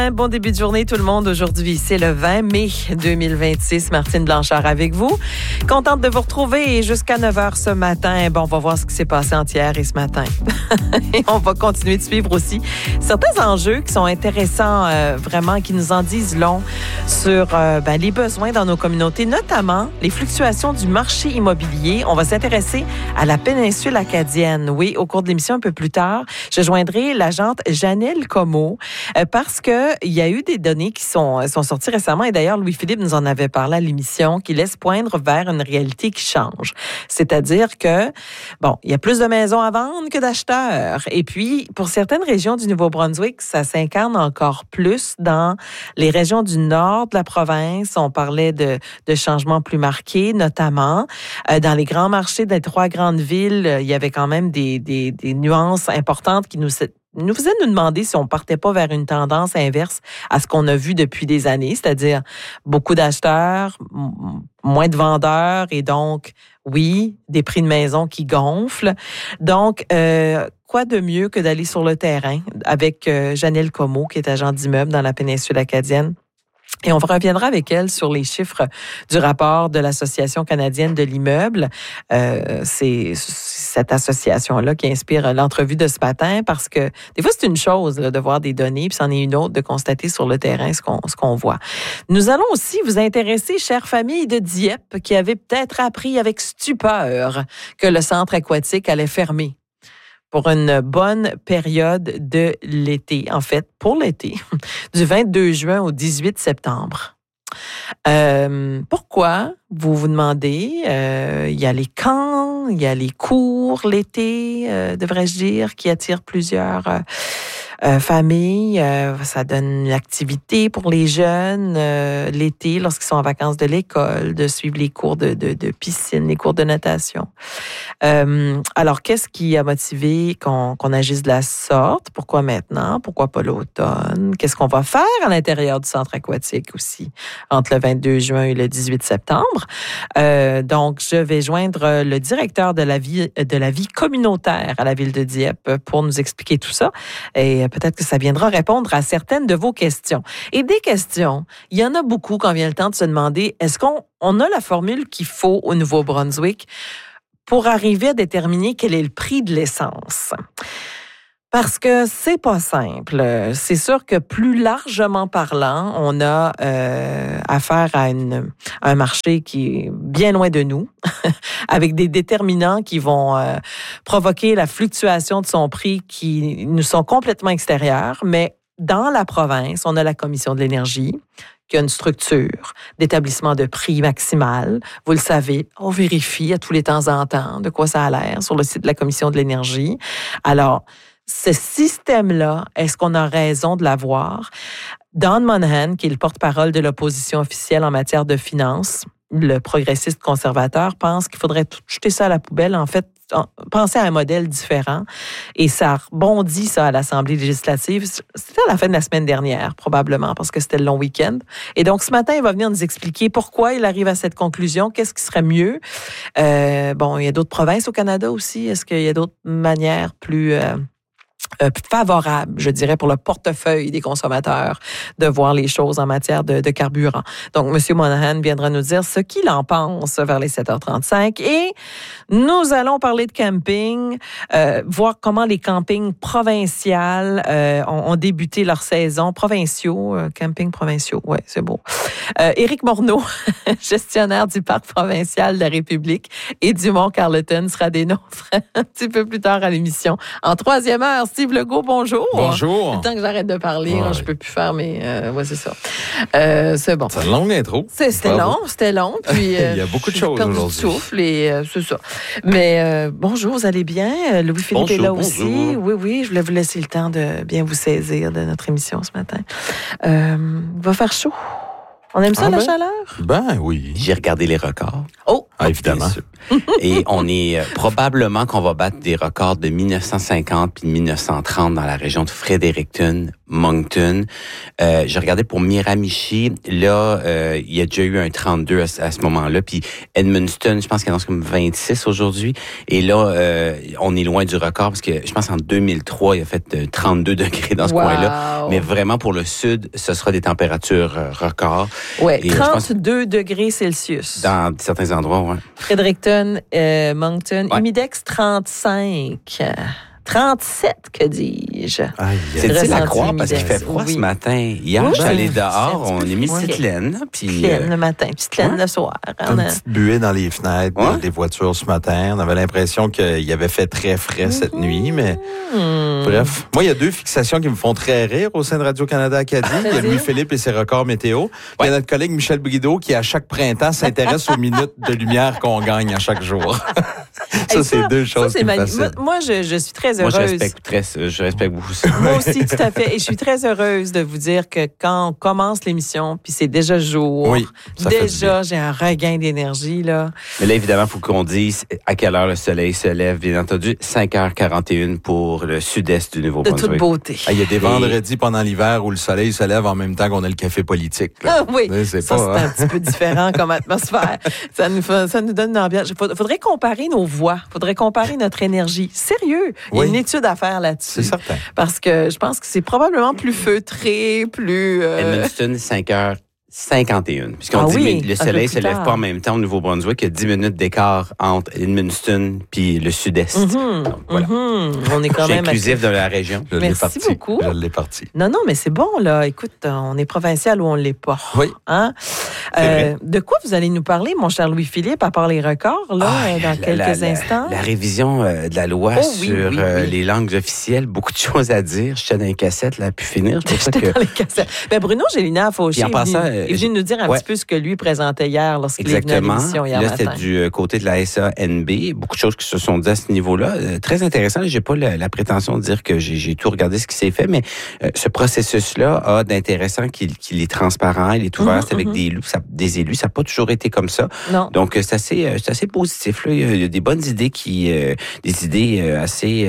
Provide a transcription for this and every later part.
Bon début de journée tout le monde. Aujourd'hui, c'est le 20 mai 2026. Martine Blanchard avec vous. Contente de vous retrouver et jusqu'à 9h ce matin. Bon, on va voir ce qui s'est passé hier et ce matin. Et on va continuer de suivre aussi certains enjeux qui sont intéressants, vraiment, qui nous en disent long sur les besoins dans nos communautés, notamment les fluctuations du marché immobilier. On va s'intéresser à la péninsule acadienne. Oui, au cours de l'émission un peu plus tard, je joindrai l'agente Janelle Comeau parce que il y a eu des données qui sont sorties récemment et d'ailleurs Louis-Philippe nous en avait parlé à l'émission qui laissent poindre vers une réalité qui change. C'est-à-dire que, il y a plus de maisons à vendre que d'acheteurs. Et puis, pour certaines régions du Nouveau-Brunswick, ça s'incarne encore plus dans les régions du nord de la province. On parlait de changements plus marqués, notamment dans les grands marchés des 3 grandes villes. Il y avait quand même des nuances importantes qui nous faisaient nous demander si on partait pas vers une tendance inverse à ce qu'on a vu depuis des années, c'est-à-dire beaucoup d'acheteurs, moins de vendeurs et donc, oui, des prix de maison qui gonflent. Donc, quoi de mieux que d'aller sur le terrain avec Janelle Comeau, qui est agent d'immeuble dans la péninsule acadienne. Et on reviendra avec elle sur les chiffres du rapport de l'Association canadienne de l'immeuble. C'est cette association-là qui inspire l'entrevue de ce matin parce que des fois, c'est une chose là, de voir des données, puis c'en est une autre de constater sur le terrain ce qu'on voit. Nous allons aussi vous intéresser, chère famille de Dieppe, qui avait peut-être appris avec stupeur que le centre aquatique allait fermer pour une bonne période de l'été. En fait, pour l'été, du 22 juin au 18 septembre. Pourquoi, vous vous demandez? Il y a les camps, il y a les cours l'été, devrais-je dire, qui attirent plusieurs familles. Ça donne une activité pour les jeunes l'été, lorsqu'ils sont en vacances de l'école, de suivre les cours de piscine, les cours de natation. Alors, qu'est-ce qui a motivé qu'on agisse de la sorte? Pourquoi maintenant? Pourquoi pas l'automne? Qu'est-ce qu'on va faire à l'intérieur du centre aquatique aussi, entre le 22 juin et le 18 septembre? Donc, je vais joindre le directeur de la vie communautaire à la ville de Dieppe pour nous expliquer tout ça. Et peut-être que ça viendra répondre à certaines de vos questions. Et des questions, il y en a beaucoup quand vient le temps de se demander, est-ce qu'on a la formule qu'il faut au Nouveau-Brunswick pour arriver à déterminer quel est le prix de l'essence? Parce que c'est pas simple. C'est sûr que plus largement parlant, on a affaire à un marché qui est bien loin de nous, avec des déterminants qui vont provoquer la fluctuation de son prix qui nous sont complètement extérieurs. Mais dans la province, on a la Commission de l'énergie, qui a une structure d'établissement de prix maximal. Vous le savez, on vérifie à tous les temps en temps de quoi ça a l'air sur le site de la Commission de l'énergie. Alors, ce système-là, est-ce qu'on a raison de l'avoir? Don Monahan, qui est le porte-parole de l'opposition officielle en matière de finances, le progressiste conservateur, pense qu'il faudrait tout jeter ça à la poubelle. En fait, penser à un modèle différent. Et ça rebondit, ça, à l'Assemblée législative. C'était à la fin de la semaine dernière, probablement, parce que c'était le long week-end. Et donc, ce matin, il va venir nous expliquer pourquoi il arrive à cette conclusion, qu'est-ce qui serait mieux. Il y a d'autres provinces au Canada aussi. Est-ce qu'il y a d'autres manières plus favorable, je dirais, pour le portefeuille des consommateurs de voir les choses en matière de carburant. Donc, M. Monahan viendra nous dire ce qu'il en pense vers les 7h35 et nous allons parler de camping, voir comment les campings provinciaux ont débuté leur saison. Campings provinciaux, ouais, c'est beau. Éric Morneau, gestionnaire du Parc provincial de la République et du Mont-Carleton, sera des nôtres un petit peu plus tard à l'émission. En 3e heure, Steve Legault, bonjour. Bonjour. Le temps que j'arrête de parler, ouais. Je peux plus faire, mais c'est ça. C'est bon. C'est une longue intro. C'était long. Puis, il y a beaucoup de choses aujourd'hui. Souffle et c'est ça. Mais bonjour, vous allez bien? Louis-Philippe est là aussi. Oui, je voulais vous laisser le temps de bien vous saisir de notre émission ce matin. Il va faire chaud. On aime ça, la chaleur? Ben oui. J'ai regardé les records. Oh! Évidemment. Et on est probablement qu'on va battre des records de 1950 puis de 1930 dans la région de Fredericton, Moncton. J'ai regardé pour Miramichi. Là, il y a déjà eu un 32 à ce moment-là. Puis Edmundston, je pense qu'il annonce comme 26 aujourd'hui. Et là, on est loin du record parce que je pense en 2003, il a fait 32 degrés dans ce coin-là. Mais vraiment, pour le sud, ce sera des températures records. Oui, 32 degrés Celsius. Dans certains endroits, oui. Fredericton, Moncton, Humidex 35. 37, que dis-je? C'est difficile à croire parce qu'il fait froid ce matin. Hier, je suis allé dehors, on a mis petite laine. Petite laine le matin, petite laine le soir. Une petite buée dans les fenêtres des voitures ce matin. On avait l'impression qu'il avait fait très frais cette nuit, mais bref. Moi, il y a 2 fixations qui me font très rire au sein de Radio-Canada Acadie. Il y a Louis-Philippe et ses records météo. Il y a notre collègue Michel Brideau qui, à chaque printemps, s'intéresse aux minutes de lumière qu'on gagne à chaque jour. Ça, c'est 2 choses qui me fascinent. Moi, je suis très heureuse. Moi, je respecte beaucoup ça. Moi aussi, tout à fait. Et je suis très heureuse de vous dire que quand on commence l'émission, puis c'est déjà jour, déjà, j'ai un regain d'énergie, là. Mais là, évidemment, il faut qu'on dise à quelle heure le soleil se lève. Bien entendu, 5h41 pour le sud-est du Nouveau-Brunswick. De toute beauté. Il y a des vendredis pendant l'hiver où le soleil se lève en même temps qu'on a le café politique. Ah oui, c'est un petit peu différent comme atmosphère. Ça nous donne une ambiance. Faudrait comparer nos voix. Faudrait comparer notre énergie. Sérieux. Il y a une étude à faire là-dessus. C'est certain. Parce que je pense que c'est probablement plus feutré, plus... Edmundston, 5h51. Puisqu'on dit le soleil se lève pas en même temps au Nouveau-Brunswick. Il y a 10 minutes d'écart entre Edmundston puis le sud-est. Donc, voilà. On est quand même inclusif de la région. Merci beaucoup. Je l'ai parti. Non, mais c'est bon, là. Écoute, on est provincial ou on l'est pas. Oui. Hein? De quoi vous allez nous parler, mon cher Louis-Philippe, à part les records, là, dans quelques instants? La révision de la loi sur les langues officielles. Beaucoup de choses à dire. J'étais dans les cassettes, là, à pu finir. J'étais dans les cassettes. Bruno Gélinas-Fauché est venu nous dire un petit peu ce que lui présentait hier lorsqu'il est venu à l'émission hier matin. Là, c'était du côté de la SANB. Beaucoup de choses qui se sont dites à ce niveau-là. Très intéressant. J'ai pas la prétention de dire que j'ai tout regardé ce qui s'est fait, mais ce processus-là a d'intéressant qu'il est transparent, il est ouvert. C'est avec des élus. Ça n'a pas toujours été comme ça. Non. Donc, c'est assez positif. Là. Il y a des bonnes idées des idées assez...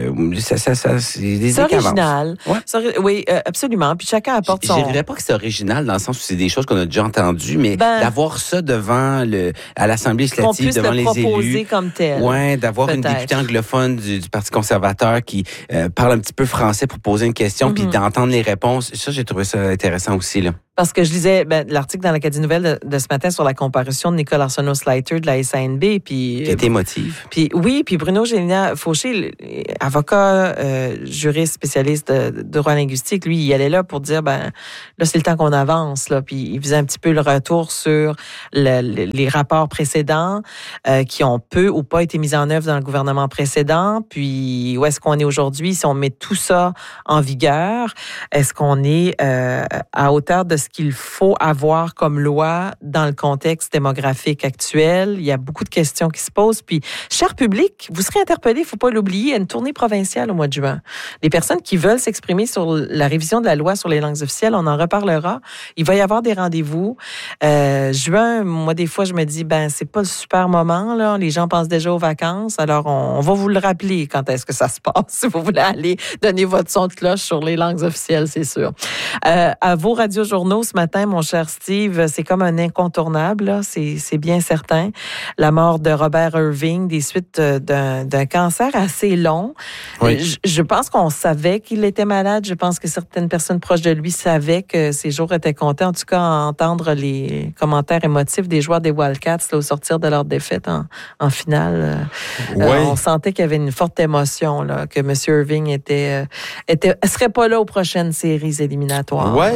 c'est des idées qui original. Oui, absolument. Puis chacun apporte son... Je dirais pas que c'est original dans le sens où c'est des choses qu'on a déjà entendues, mais d'avoir ça devant à l'Assemblée législative, devant les élus. Comme tel. Ouais, d'avoir une députée anglophone du Parti conservateur qui parle un petit peu français pour poser une question, puis d'entendre les réponses. Ça, j'ai trouvé ça intéressant aussi, là. Parce que je lisais l'article dans l'Acadie Nouvelle de ce matin sur la comparution de Nicolas Arsenault-Slater de la SANB. Puis, qui était émotive. Puis Bruno Gélinas-Fauché, avocat, juriste, spécialiste de droit linguistique, lui, il allait là pour dire, là, c'est le temps qu'on avance. Là. Puis il faisait un petit peu le retour sur les rapports précédents qui ont peu ou pas été mis en œuvre dans le gouvernement précédent. Puis où est-ce qu'on est aujourd'hui? Si on met tout ça en vigueur, est-ce qu'on est à hauteur de ce qu'il faut avoir comme loi dans le contexte démographique actuel? Il y a beaucoup de questions qui se posent. Puis, cher public, vous serez interpellés, il ne faut pas l'oublier, à une tournée provinciale au mois de juin. Les personnes qui veulent s'exprimer sur la révision de la loi sur les langues officielles, on en reparlera. Il va y avoir des rendez-vous. Juin, moi, des fois, je me dis, c'est pas le super moment, là. Les gens pensent déjà aux vacances. Alors, on va vous le rappeler quand est-ce que ça se passe. Si vous voulez aller donner votre son de cloche sur les langues officielles, c'est sûr. À vos radiojournaux ce matin, mon cher Steve, c'est comme un incontournable, là. C'est bien certain. La mort de Robert Irving des suites d'un cancer assez long. Oui. Je pense qu'on savait qu'il était malade. Je pense que certaines personnes proches de lui savaient que ses jours étaient comptés. En tout cas, à entendre les commentaires émotifs des joueurs des Wildcats là, au sortir de leur défaite en finale, on sentait qu'il y avait une forte émotion, là, que M. Irving serait pas là aux prochaines séries éliminatoires. Oui,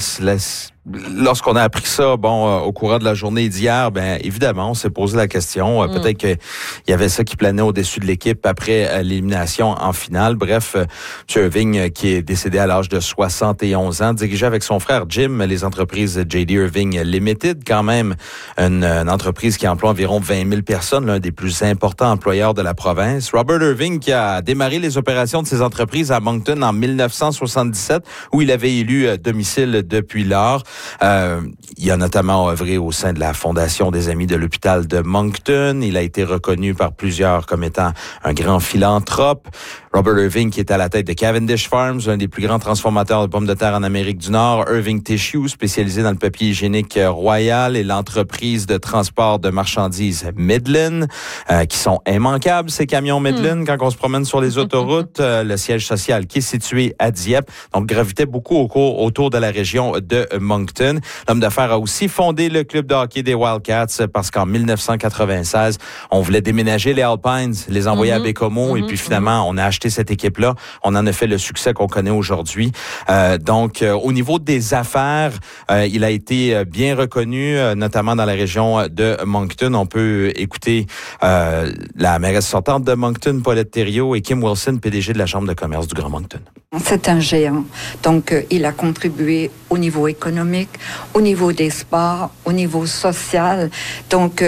lorsqu'on a appris ça, au courant de la journée d'hier, évidemment, on s'est posé la question. Peut-être qu'il y avait ça qui planait au-dessus de l'équipe après l'élimination en finale. Bref, M. Irving, qui est décédé à l'âge de 71 ans, dirigeait avec son frère Jim les entreprises J.D. Irving Limited, quand même une entreprise qui emploie environ 20 000 personnes, l'un des plus importants employeurs de la province. Robert Irving, qui a démarré les opérations de ses entreprises à Moncton en 1977, où il avait élu domicile depuis lors. Il a notamment œuvré au sein de la Fondation des Amis de l'hôpital de Moncton. Il a été reconnu par plusieurs comme étant un grand philanthrope. Robert Irving, qui est à la tête de Cavendish Farms, un des plus grands transformateurs de pommes de terre en Amérique du Nord. Irving Tissue, spécialisé dans le papier hygiénique royal, et l'entreprise de transport de marchandises Midland, qui sont immanquables, ces camions Midland, quand on se promène sur les autoroutes. Le siège social qui est situé à Dieppe, donc gravitait beaucoup autour de la région de Moncton. L'homme d'affaires a aussi fondé le club de hockey des Wildcats parce qu'en 1996, on voulait déménager les Alpines, les envoyer à Bécomo, et puis finalement, on a acheté cette équipe-là. On en a fait le succès qu'on connaît aujourd'hui. Donc, au niveau des affaires, il a été bien reconnu, notamment dans la région de Moncton. On peut écouter la mairesse sortante de Moncton, Paulette Thériault, et Kim Wilson, PDG de la Chambre de commerce du Grand Moncton. C'est un géant. Donc, il a contribué au niveau économique, au niveau des sports, au niveau social. Donc,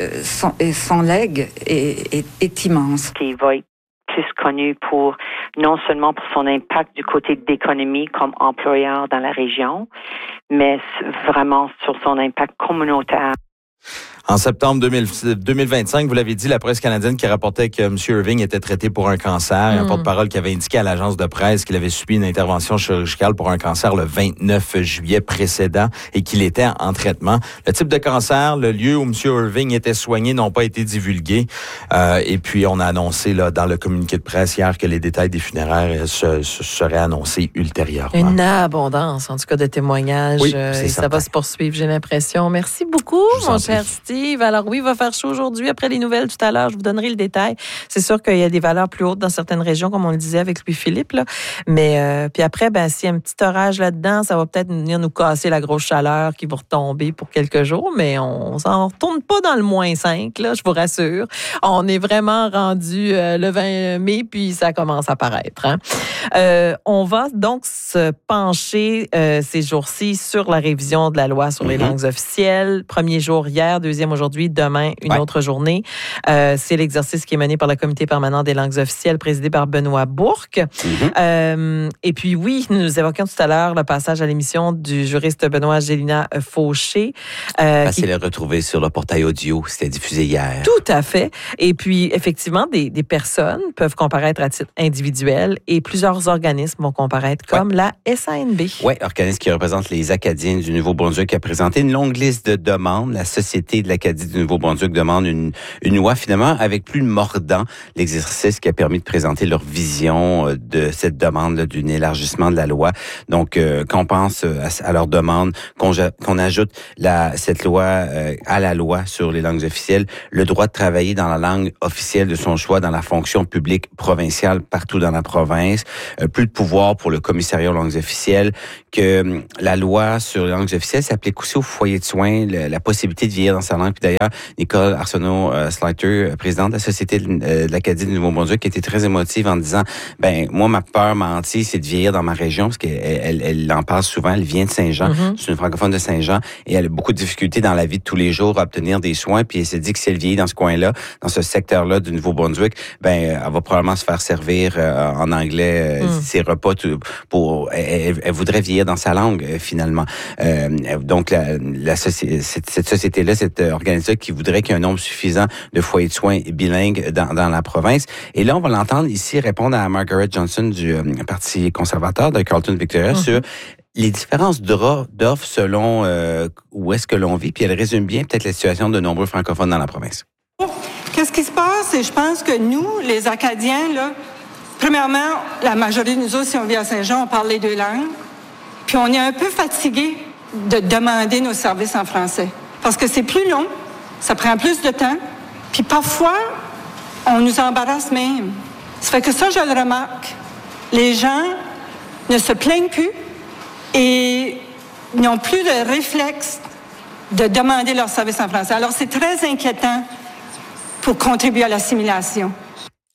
son legs est immense. Il va être plus connu pour non seulement pour son impact du côté de l'économie comme employeur dans la région, mais vraiment sur son impact communautaire. En septembre 2025, vous l'avez dit, la presse canadienne qui rapportait que M. Irving était traité pour un cancer. Un porte-parole qui avait indiqué à l'agence de presse qu'il avait subi une intervention chirurgicale pour un cancer le 29 juillet précédent et qu'il était en traitement. Le type de cancer, le lieu où M. Irving était soigné n'ont pas été divulgués. Et puis, on a annoncé là dans le communiqué de presse hier que les détails des funérailles seraient annoncés ultérieurement. Une abondance, en tout cas, de témoignages. Oui, et ça va se poursuivre, j'ai l'impression. Merci beaucoup, mon cher Steve. Alors oui, il va faire chaud aujourd'hui. Après les nouvelles tout à l'heure, je vous donnerai le détail. C'est sûr qu'il y a des valeurs plus hautes dans certaines régions, comme on le disait avec Louis-Philippe. Là. Mais puis après, s'il y a un petit orage là-dedans, ça va peut-être venir nous casser la grosse chaleur qui va retomber pour quelques jours. Mais on s'en retourne pas dans le -5, là, je vous rassure. On est vraiment rendu le 20 mai, puis ça commence à paraître. Hein. On va donc se pencher ces jours-ci sur la révision de la loi sur les langues officielles. Premier jour hier, deuxième aujourd'hui, demain, une autre journée. C'est l'exercice qui est mené par le Comité permanent des langues officielles, présidé par Benoît Bourque. Et puis oui, nous évoquions tout à l'heure le passage à l'émission du juriste Benoît Gélina Fauché. Facile à retrouver sur le portail audio, c'était diffusé hier. Tout à fait. Et puis, effectivement, des personnes peuvent comparaître à titre individuel et plusieurs organismes vont comparaître comme la SANB. Oui, organisme qui représente les Acadiens du Nouveau-Brunswick a présenté une longue liste de demandes. La Société de l'Acadie du Nouveau-Brunswick demande une loi, finalement, avec plus mordant, l'exercice qui a permis de présenter leur vision de cette demande là, d'un élargissement de la loi. Donc, qu'on pense à leur demande, qu'on ajoute cette loi à la loi sur les langues officielles, le droit de travailler dans la langue officielle de son choix dans la fonction publique provinciale partout dans la province, plus de pouvoir pour le commissariat aux langues officielles, que la loi sur les langues officielles s'applique aussi au foyer de soins, la possibilité de vieillir dans sa langue. Puis d'ailleurs, Nicole Arsenault-Slater, présidente de la Société de l'Acadie du Nouveau-Brunswick, qui était très émotive en disant, moi, ma peur mentie, c'est de vieillir dans ma région, parce qu'elle en parle souvent, elle vient de Saint-Jean, c'est une francophone de Saint-Jean, et elle a beaucoup de difficultés dans la vie de tous les jours à obtenir des soins, puis elle s'est dit que si elle vieillit dans ce coin-là, dans ce secteur-là du Nouveau-Brunswick, elle va probablement se faire servir en anglais ses repas elle voudrait vieillir dans sa langue, finalement. Donc, cette société-là, cette organisation qui voudrait qu'il y ait un nombre suffisant de foyers de soins bilingues dans la province. Et là, on va l'entendre ici répondre à Margaret Johnson du Parti conservateur de Carleton Victoria sur les différences d'offres selon où est-ce que l'on vit, puis elle résume bien peut-être la situation de nombreux francophones dans la province. Qu'est-ce qui se passe? Et je pense que nous, les Acadiens, là, premièrement, la majorité de nous autres, si on vit à Saint-Jean, on parle les deux langues. Puis on est un peu fatigués de demander nos services en français. Parce que c'est plus long, ça prend plus de temps, puis parfois, on nous embarrasse même. Ça fait que ça, je le remarque. Les gens ne se plaignent plus et n'ont plus de réflexe de demander leurs services en français. Alors, c'est très inquiétant pour contribuer à l'assimilation.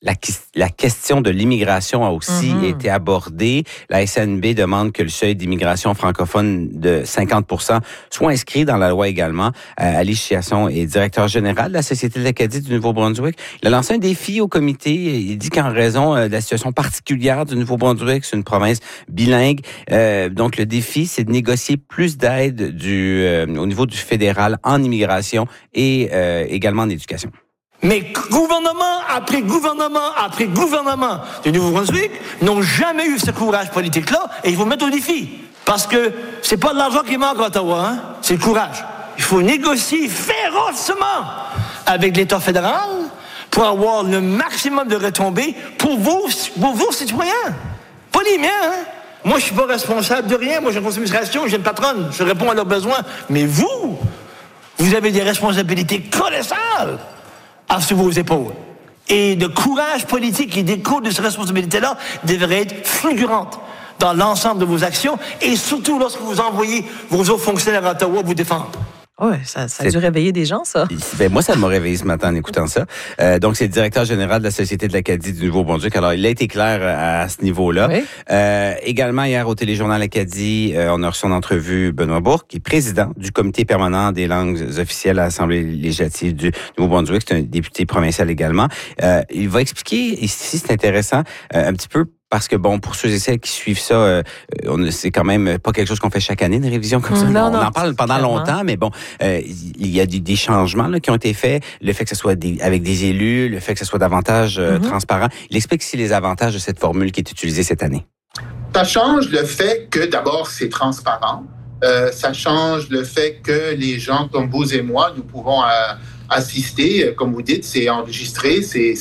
La question de l'immigration a aussi été abordée. La SNB demande que le seuil d'immigration francophone de 50% soit inscrit dans la loi également. Alice Chiasson est directeur général de la Société de l'Acadie du Nouveau-Brunswick. Il a lancé un défi au comité. Il dit qu'en raison de la situation particulière du Nouveau-Brunswick, c'est une province bilingue. Donc, le défi, c'est de négocier plus d'aide au niveau du fédéral en immigration et également en éducation. Mais gouvernement après gouvernement après gouvernement du Nouveau-Brunswick n'ont jamais eu ce courage politique-là et ils vont mettre au défi. Parce que c'est pas de l'argent qui manque à Ottawa, hein? C'est le courage. Il faut négocier férocement avec l'État fédéral pour avoir le maximum de retombées pour vos citoyens. Pas les miens, hein? Moi, je suis pas responsable de rien. Moi, j'ai une conseil d'administration, j'ai une patronne, je réponds à leurs besoins. Mais vous avez des responsabilités colossales sur vos épaules. Et le courage politique qui découle de ces responsabilités-là devrait être fulgurante dans l'ensemble de vos actions et surtout lorsque vous envoyez vos hauts fonctionnaires à Ottawa vous défendre. Oui, ça a dû réveiller des gens, ça. Ben, moi, ça m'a réveillé ce matin en écoutant ça. Donc, c'est le directeur général de la Société de l'Acadie du Nouveau-Brunswick. Alors, il a été clair à ce niveau-là. Oui. Également, hier, au Téléjournal Acadie, on a reçu en entrevue Benoît Bourque, qui est président du comité permanent des langues officielles à l'Assemblée législative du Nouveau-Brunswick. C'est un député provincial également. Il va expliquer, ici, c'est intéressant, un petit peu parce que, bon, pour ceux et celles qui suivent ça, c'est quand même pas quelque chose qu'on fait chaque année, une révision comme ça. On en parle pendant longtemps, mais bon, il y a des changements là, qui ont été faits. Le fait que ce soit avec des élus, le fait que ce soit davantage transparent. Il explique ici les avantages de cette formule qui est utilisée cette année. Ça change le fait que, d'abord, c'est transparent. Ça change le fait que les gens comme vous et moi, nous pouvons assister. Comme vous dites, c'est enregistré,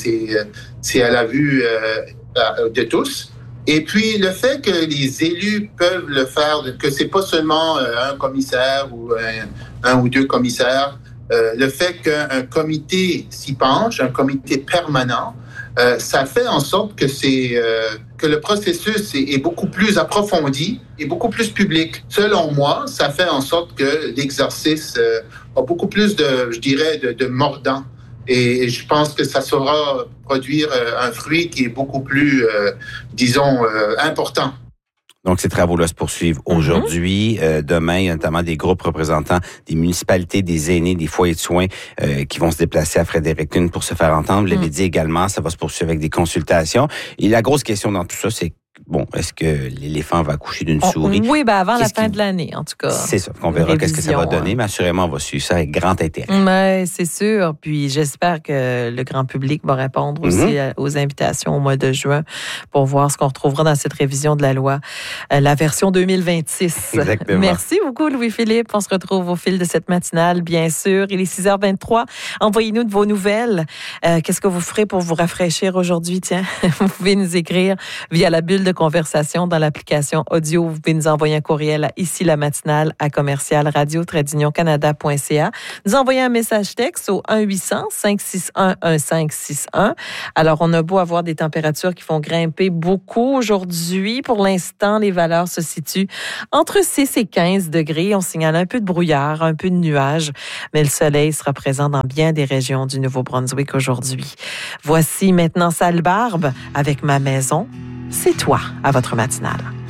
c'est à la vue de tous. Et puis, le fait que les élus peuvent le faire, que c'est pas seulement un commissaire ou un ou deux commissaires, le fait qu'un comité s'y penche, un comité permanent, ça fait en sorte que que le processus est beaucoup plus approfondi et beaucoup plus public. Selon moi, ça fait en sorte que l'exercice a beaucoup plus de mordant. Et je pense que ça saura produire un fruit qui est beaucoup plus, important. Donc, ces travaux-là se poursuivent aujourd'hui. Demain, il y a notamment des groupes représentants des municipalités, des aînés, des foyers de soins qui vont se déplacer à Fredericton pour se faire entendre. Vous l'avez dit également, ça va se poursuivre avec des consultations. Et la grosse question dans tout ça, c'est bon, est-ce que l'éléphant va accoucher d'une souris? Oui, avant la fin de l'année, en tout cas. C'est ça. On verra qu'est-ce que ça va donner, mais assurément, on va suivre ça avec grand intérêt. Mais c'est sûr. Puis j'espère que le grand public va répondre aussi aux invitations au mois de juin pour voir ce qu'on retrouvera dans cette révision de la loi, la version 2026. Exactement. Merci beaucoup, Louis-Philippe. On se retrouve au fil de cette matinale, bien sûr. Il est 6h23. Envoyez-nous de vos nouvelles. Qu'est-ce que vous ferez pour vous rafraîchir aujourd'hui? Tiens, vous pouvez nous écrire via la bulle de conversation dans l'application audio. Vous pouvez nous envoyer un courriel à ici la matinale à commercial-radio-canada.ca. Nous envoyer un message texte au 1-800-561-1561. Alors, on a beau avoir des températures qui font grimper beaucoup aujourd'hui. Pour l'instant, les valeurs se situent entre 6 et 15 degrés. On signale un peu de brouillard, un peu de nuages, mais le soleil sera présent dans bien des régions du Nouveau-Brunswick aujourd'hui. Voici maintenant Sale Barbe avec Ma maison. C'est toi à votre matinale.